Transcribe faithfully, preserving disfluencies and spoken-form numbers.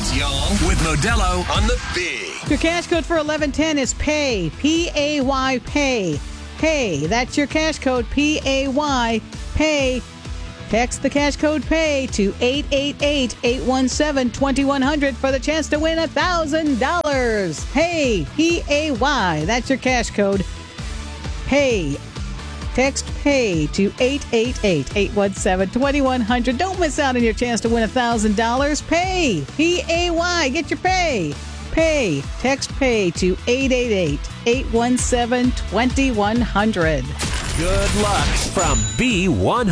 codes, y'all. With Modelo on the Big. Your cash code for eleven ten is PAY. P A Y, PAY. PAY. That's your cash code, P A Y, PAY. Text the cash code PAY to eight eight eight, eight one seven, two one zero zero for the chance to win one thousand dollars. PAY. P A Y. That's your cash code. PAY. Text PAY to eight eight eight, eight one seven, two one zero zero. Don't miss out on your chance to win one thousand dollars. PAY. P A Y. Get your pay. PAY. Text PAY to eight eight eight, eight one seven, two one zero zero. Good luck from B one hundred.